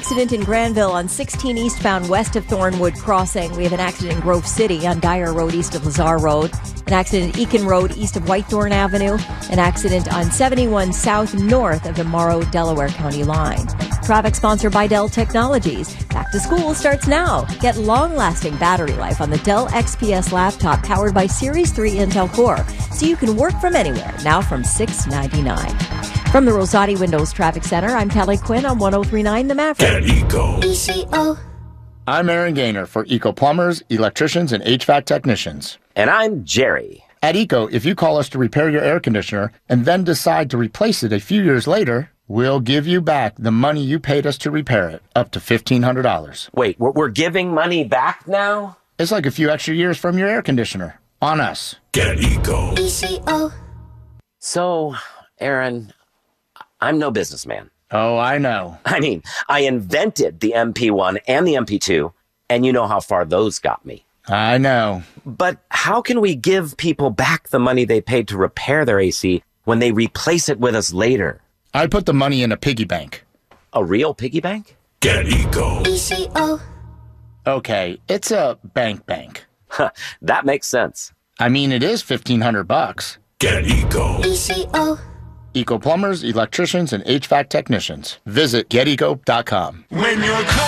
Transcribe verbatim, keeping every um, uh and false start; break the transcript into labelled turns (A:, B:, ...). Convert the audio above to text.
A: accident in Granville on sixteen eastbound west of Thornwood Crossing. We have an accident in Grove City on Dyer Road east of Lazar Road. An accident in Eakin Road east of Whitethorn Avenue. An accident on seventy-one south north of the Morrow, Delaware County line. Traffic sponsored by Dell Technologies. Back to school starts now. Get long-lasting battery life on the Dell X P S laptop powered by Series three Intel Core, so you can work from anywhere, now from six dollars and ninety-nine cents. From the Rosati Windows Traffic Center, I'm Kelly Quinn on one oh three point nine The Maverick.
B: Get Eco.
C: E C O.
D: I'm Aaron Gaynor for Eco Plumbers, Electricians, and H V A C Technicians.
E: And I'm Jerry.
D: At Eco, if you call us to repair your air conditioner and then decide to replace it a few years later, we'll give you back the money you paid us to repair it, up to fifteen hundred dollars.
E: Wait, we're, we're giving money back now?
D: It's like a few extra years from your air conditioner. On us.
B: Get Eco.
C: E C O.
E: So, Aaron, I'm no businessman.
D: Oh, I know.
E: I mean, I invented the M P one and the M P two, and you know how far those got me.
D: I know.
E: But how can we give people back the money they paid to repair their A C when they replace it with us later?
D: I put the money in a piggy bank.
E: A real piggy bank?
B: Get Eco.
C: E C O.
D: Okay, it's a bank bank.
E: That makes sense.
D: I mean, it is fifteen hundred bucks.
B: Get Eco.
C: E C O.
D: Eco Plumbers, Electricians, and H V A C Technicians. Visit get eco dot com.
B: When you're